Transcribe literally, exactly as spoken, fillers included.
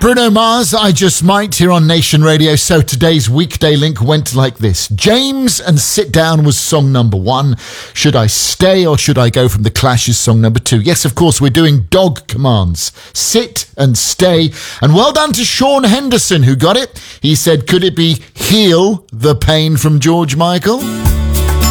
Bruno Mars, I Just Might, here on Nation Radio. So today's weekday link went like this. James and Sit Down was song number one. Should I Stay or Should I Go from The Clash's song number two? Yes, of course, we're doing dog commands. Sit and stay. And well done to Sean Henderson, who got it. He said, could it be Heal the Pain from George Michael?